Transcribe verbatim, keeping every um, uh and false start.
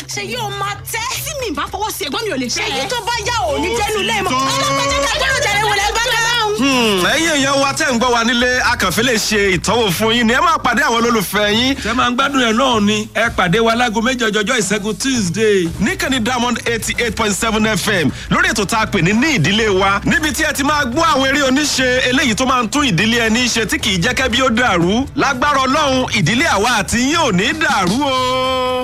ṣe yóò máa tẹ́. tí mi bá fọwọ́ sí ẹ̀gbọ́n mi ò lè ṣe èyí tó bá yá òní jẹ́nu lẹ́ẹ̀mọ́. ọlọ́pàá jẹ́ ká gbọ́dọ̀ jẹ́rẹ̀ wọlé bá ẹ̀yin èèyàn wa tẹ́ ń gbọ́ wa nílé akànfẹ́ lè ṣe ìtọ́wò fún yín ni ẹ máa pàdé àwọn olólùfẹ́ yín. tẹ́ máa ń gbádùn ẹ̀ náà ni ẹ pàdé wa láago méje ọjọ́jọ́ ìṣẹ́gun Tuesday. níkànnì Diamond eighty eight point seven F M lórí ètò tá a pè ní ní ìdílé wa níbi tí ẹ ti máa gbọ́ àwọn eré oníṣe eléyìí tó máa ń tún ìdílé ẹni ṣe tí kì í jẹ́ kẹ́bí ó dàrú lágbára Ọlọ́run ìdílé àwa àti yín ò ní dàrú o.